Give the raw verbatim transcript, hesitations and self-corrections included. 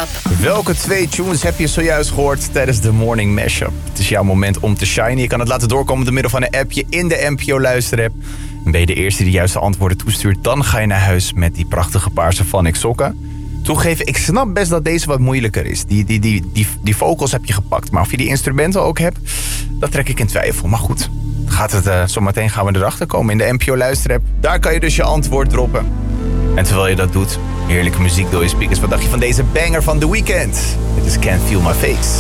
Mashup. Welke twee tunes heb je zojuist gehoord tijdens de Morning Mashup? Het is jouw moment om te shinen. Je kan het laten doorkomen door middel van een appje in de N P O luisterapp. En ben je de eerste die de juiste antwoorden toestuurt, dan ga je naar huis met die prachtige paarse Van sokken. Toegeven, ik snap best dat deze wat moeilijker is. Die, die, die, die, die vocals heb je gepakt. Maar of je die instrumenten ook hebt, dat trek ik in twijfel. Maar goed, gaat het, uh, zometeen gaan we erachter komen in de N P O luisterapp. Daar kan je dus je antwoord droppen. En terwijl je dat doet, heerlijke muziek door je speakers. Wat dacht je van deze banger van The Weeknd? Dit is Can't Feel My Face.